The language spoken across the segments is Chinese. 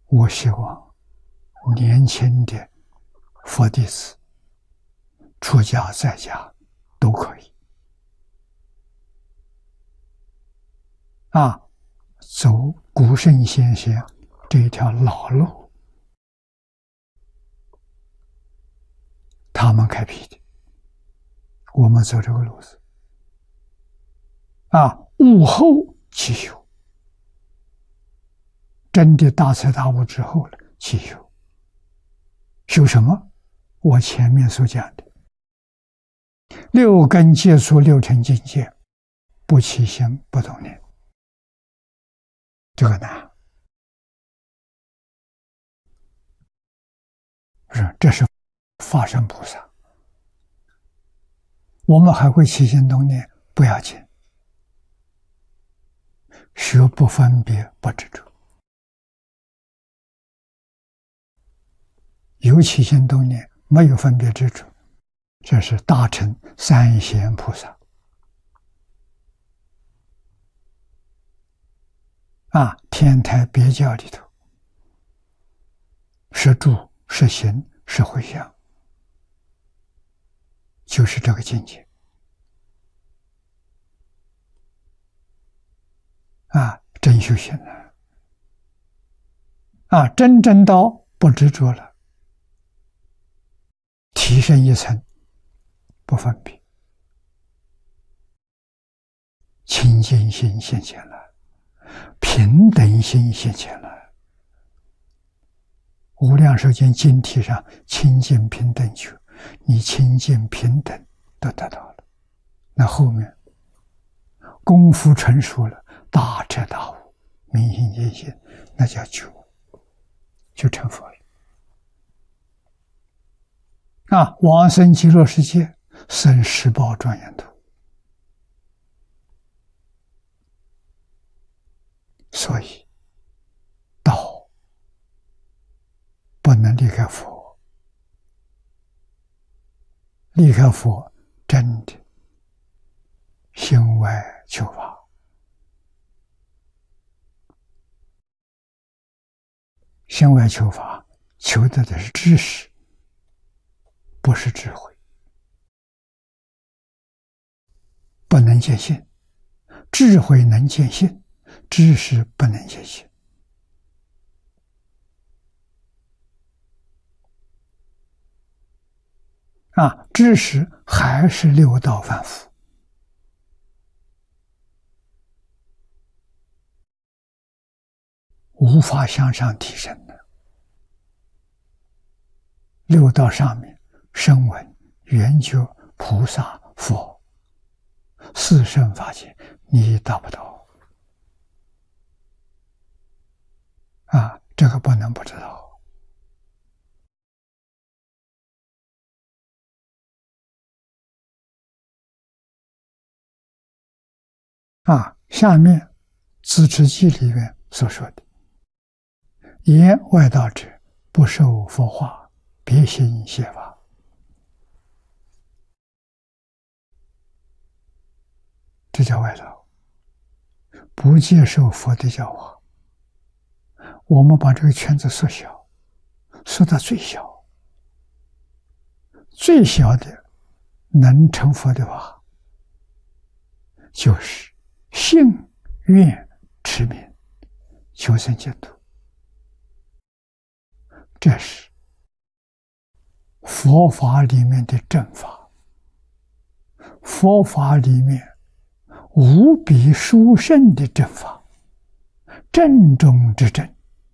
我希望年轻的佛弟子，出家在家都可以走古圣先贤这一条老路，他们开辟的，我们走这个路子悟后起修，真的大彻大悟之后了，起修。修什么？我前面所讲的六根接触六尘境界，不起心不动念，这个难。这是法身菩萨。我们还会起心动念，不要紧，学不分别不执着。有起心动念，没有分别执着，这是大乘三贤菩萨天台别教里头，是住是行是回向，就是这个境界真修行了真正到不执着了，提升一层，不分别，清净心现前了，平等心现前了。无量寿经经题上清净平等觉，你清净平等都得到了，那后面功夫成熟了，大彻大悟，明心见性，那叫觉，就成佛了。往生极乐世界，生十宝庄严土。所以道不能离开佛，离开佛真的心外求法。心外求法，求的是知识，不是智慧。不能见性，智慧能见性，知识不能见性。知识还是六道凡夫，无法向上提升的。六道上面，声闻、缘觉、菩萨、佛，四圣法界，你达不到。这个不能不知道。下面《资治记》里面所说的，言外道者，不受佛化，别行邪法。这叫外道，不接受佛的教化。我们把这个圈子缩小，缩到最小，最小的能成佛的话，就是信愿持名求生净土。这是佛法里面的正法，佛法里面无比殊胜的正法，正中之正，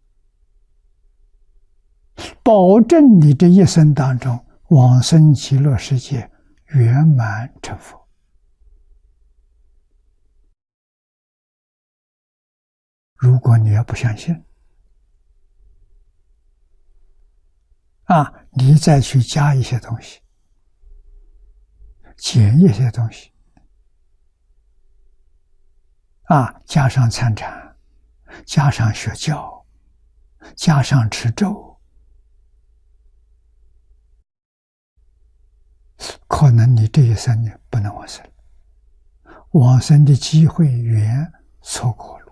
保证你这一生当中往生极乐世界圆满成佛。如果你要不相信你再去加一些东西，减一些东西加上参禅，加上学教，加上持咒，可能你这一生不能往生，往生的机会缘错过了。